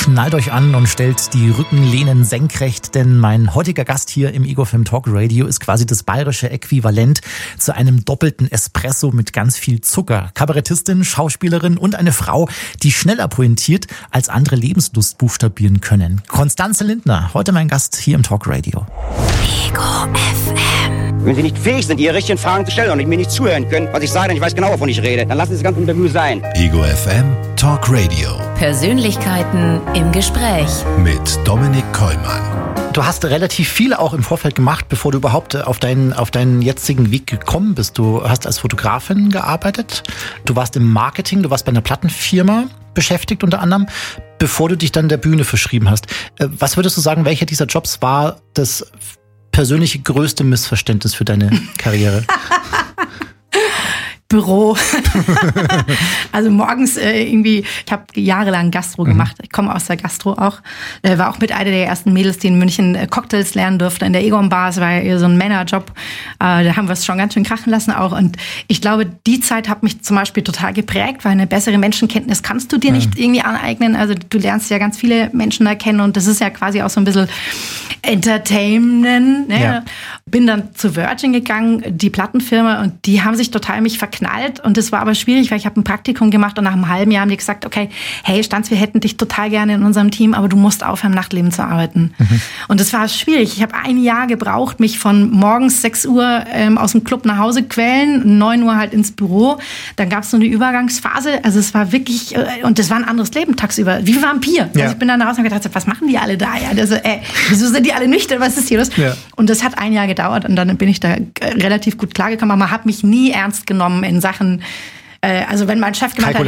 Schnallt euch an und stellt die Rückenlehnen senkrecht, denn mein heutiger Gast hier im Ego FM Talk Radio ist quasi das bayerische Äquivalent zu einem doppelten Espresso mit ganz viel Zucker. Kabarettistin, Schauspielerin und eine Frau, die schneller pointiert, als andere Lebenslust buchstabieren können. Constanze Lindner, heute mein Gast hier im Talk Radio. Ego FM. Wenn Sie nicht fähig sind, Ihre richtigen Fragen zu stellen und mir nicht zuhören können, was ich sage, dann ich weiß genau, wovon ich rede, dann lassen Sie das ganze Interview sein. Ego FM Talk Radio. Persönlichkeiten im Gespräch. Mit Dominik Kollmann. Du hast relativ viel auch im Vorfeld gemacht, bevor du überhaupt auf deinen jetzigen Weg gekommen bist. Du hast als Fotografin gearbeitet, du warst im Marketing, du warst bei einer Plattenfirma beschäftigt unter anderem, bevor du dich dann der Bühne verschrieben hast. Was würdest du sagen, welcher dieser Jobs war das persönliche größte Missverständnis für deine Karriere? Büro. Also morgens irgendwie, ich habe jahrelang Gastro gemacht. Ich komme aus der Gastro auch. War auch mit einer der ersten Mädels, die in München Cocktails lernen durfte in der Egon Bar. Es war ja so ein Männerjob. Da haben wir es schon ganz schön krachen lassen auch. Und ich glaube, die Zeit hat mich zum Beispiel total geprägt, weil eine bessere Menschenkenntnis kannst du dir nicht irgendwie aneignen. Also du lernst ja ganz viele Menschen da kennen und das ist ja quasi auch so ein bisschen Entertainment. Ne? Ja. Bin dann zu Virgin gegangen, die Plattenfirma, und die haben sich total mich verknallt. Und das war aber schwierig, weil ich habe ein Praktikum gemacht und nach einem halben Jahr haben die gesagt, okay, hey Stanz, wir hätten dich total gerne in unserem Team, aber du musst aufhören, im Nachtleben zu arbeiten. Und das war schwierig. Ich habe ein Jahr gebraucht, mich von morgens 6 Uhr aus dem Club nach Hause quälen, 9 Uhr halt ins Büro. Dann gab es so eine Übergangsphase. Also es war wirklich, und das war ein anderes Leben tagsüber, wie Vampir. Ja. Also ich bin dann raus und gedacht, was machen die alle da? Ja, also, wieso sind die alle nüchtern? Was ist hier los? Ja. Und das hat ein Jahr gedauert und dann bin ich da relativ gut klargekommen. Aber man hat mich nie ernst genommen in Sachen, also wenn mein Chef gemeint hat,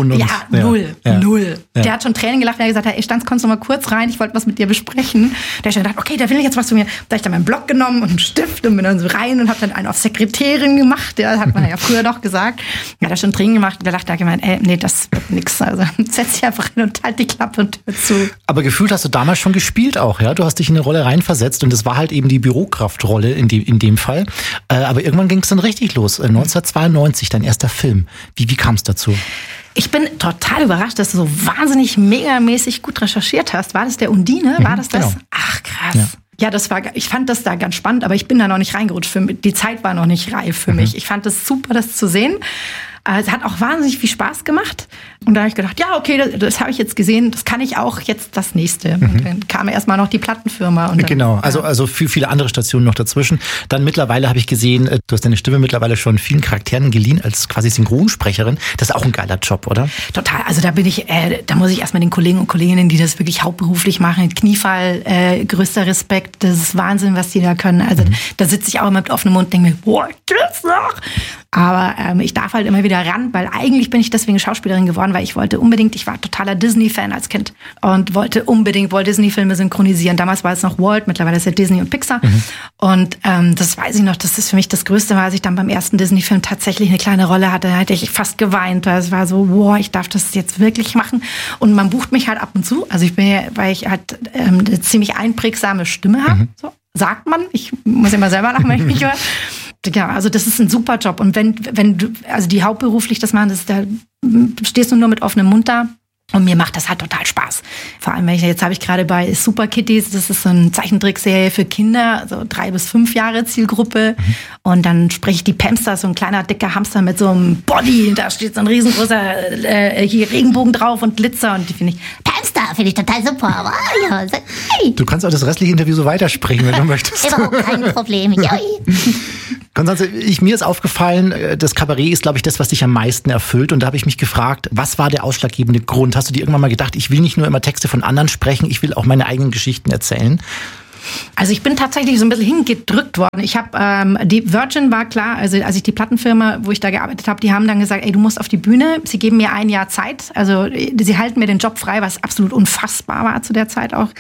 null. Ja. Der hat schon Tränen gelacht, der hat gesagt, hey Stanz, kommst du mal kurz rein, ich wollte was mit dir besprechen. Der hat schon gedacht, okay, da will ich jetzt was von mir. Da habe ich dann meinen Block genommen und einen Stift und bin dann so rein und habe dann einen auf Sekretärin gemacht. Ja, hat man ja früher doch gesagt. Ja, hat er schon Tränen gemacht und der hat gemeint, nee, das wird nix. Also setz dich einfach hin und halt die Klappe und hör zu. Aber gefühlt hast du damals schon gespielt auch, ja? Du hast dich in eine Rolle reinversetzt und das war halt eben die Bürokraftrolle in dem Fall. Aber irgendwann ging es dann richtig los. 1992, dein erster Film. Wie kam es dazu? Ich bin total überrascht, dass du so wahnsinnig megamäßig gut recherchiert hast. War das der Undine? War das? Genau. Ach, krass. Ja, ich fand das da ganz spannend, aber ich bin da noch nicht reingerutscht. Die Zeit war noch nicht reif für mich. Ich fand es super, das zu sehen. Es hat auch wahnsinnig viel Spaß gemacht. Und da habe ich gedacht, ja, okay, das habe ich jetzt gesehen, das kann ich auch, jetzt das nächste. Und dann kam erstmal noch die Plattenfirma. Und dann, genau, also viele andere Stationen noch dazwischen. Dann mittlerweile habe ich gesehen, du hast deine Stimme mittlerweile schon vielen Charakteren geliehen, als quasi Synchronsprecherin. Das ist auch ein geiler Job, oder? Total, also da muss ich erstmal den Kollegen und Kolleginnen, die das wirklich hauptberuflich machen, Kniefall, größter Respekt, das ist Wahnsinn, was die da können. Also da sitze ich auch immer mit offenem Mund und denke mir, boah, geht's noch? Aber ich darf halt immer wieder ran, weil eigentlich bin ich deswegen Schauspielerin geworden, weil ich war totaler Disney-Fan als Kind und wollte unbedingt Walt Disney-Filme synchronisieren. Damals war es noch Walt, mittlerweile ist es Disney und Pixar. Und das weiß ich noch, das ist für mich das Größte, weil ich dann beim ersten Disney-Film tatsächlich eine kleine Rolle hatte, da hätte ich fast geweint, weil es war so, wow, ich darf das jetzt wirklich machen. Und man bucht mich halt ab und zu. Also weil ich halt eine ziemlich einprägsame Stimme habe, so sagt man. Ich muss immer selber lachen, wenn ich mich höre. Ja, also das ist ein super Job. Und wenn du, also die hauptberuflich das machen, da stehst du nur mit offenem Mund da. Und mir macht das halt total Spaß. Vor allem, jetzt habe ich gerade bei Super Kitties, das ist so eine Zeichentrickserie für Kinder, so 3 bis 5 Jahre Zielgruppe. Und dann spreche ich die Pamster, so ein kleiner, dicker Hamster mit so einem Body. Da steht so ein riesengroßer Regenbogen drauf und Glitzer. Und die finde ich total super. Aber, ja, hey. Du kannst auch das restliche Interview so weitersprechen, wenn du möchtest. Überhaupt kein Problem. Konstanze, mir ist aufgefallen, das Kabarett ist, glaube ich, das, was dich am meisten erfüllt. Und da habe ich mich gefragt, was war der ausschlaggebende Grund? Hast du dir irgendwann mal gedacht, ich will nicht nur immer Texte von anderen sprechen, ich will auch meine eigenen Geschichten erzählen? Also ich bin tatsächlich so ein bisschen hingedrückt worden. Ich habe, die Virgin war klar, also als ich die Plattenfirma, wo ich da gearbeitet habe, die haben dann gesagt, ey, du musst auf die Bühne, sie geben mir 1 Jahr Zeit, also sie halten mir den Job frei, was absolut unfassbar war zu der Zeit auch,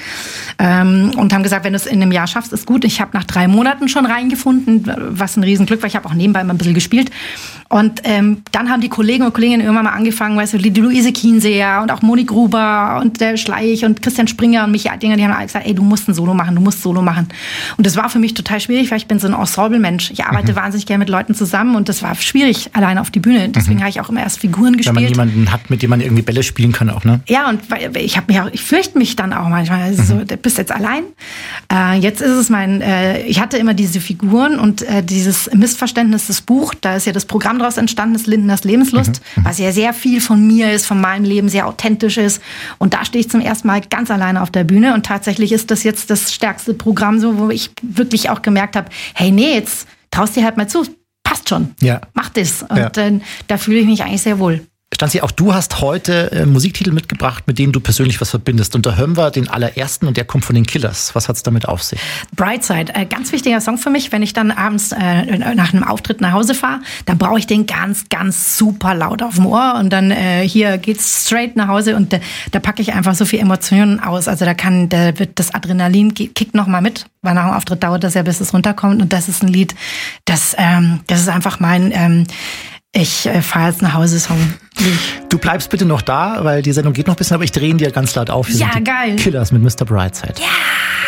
und haben gesagt, wenn du es in einem Jahr schaffst, ist gut. Ich habe nach 3 Monaten schon reingefunden, was ein Riesenglück, weil ich habe auch nebenbei immer ein bisschen gespielt. Und dann haben die Kollegen und Kolleginnen irgendwann mal angefangen, weißt du, die Luise Kienseer und auch Moni Gruber und der Schleich und Christian Springer und Michael Dinger, die haben alle gesagt, ey, du musst ein Solo machen, du musst Solo machen. Und das war für mich total schwierig, weil ich bin so ein Ensemble-Mensch. Ich arbeite wahnsinnig gerne mit Leuten zusammen und das war schwierig, alleine auf die Bühne. Deswegen habe ich auch immer erst Figuren gespielt. Wenn man jemanden hat, mit dem man irgendwie Bälle spielen kann auch, ne? Ja, und ich fürchte mich dann auch manchmal. Also so, du bist jetzt allein. Jetzt ist es ich hatte immer diese Figuren und dieses Missverständnis des Buch, da ist ja das Programm daraus entstanden, das Lindners Lebenslust, was ja sehr viel von mir ist, von meinem Leben, sehr authentisch ist. Und da stehe ich zum ersten Mal ganz alleine auf der Bühne und tatsächlich ist das jetzt das stärkste Programm, so, wo ich wirklich auch gemerkt habe, hey, nee, jetzt traust dir halt mal zu, passt schon, mach das. Und da fühle ich mich eigentlich sehr wohl. Stanzi, auch du hast heute Musiktitel mitgebracht, mit denen du persönlich was verbindest. Und da hören wir den allerersten und der kommt von den Killers. Was hat's damit auf sich? Brightside, ganz wichtiger Song für mich. Wenn ich dann abends nach einem Auftritt nach Hause fahre, dann brauche ich den ganz, ganz super laut auf dem Ohr. Und dann hier geht's straight nach Hause und da packe ich einfach so viel Emotionen aus. Also da wird das Adrenalin kickt noch mal mit, weil nach dem Auftritt dauert das ja, bis es runterkommt. Und das ist ein Lied, das ist einfach mein ich fahre jetzt nach Hause Song. Du bleibst bitte noch da, weil die Sendung geht noch ein bisschen, aber ich drehe ihn dir ganz laut auf. Hier ja, sind die geil. Killers mit Mr. Brightside. Ja.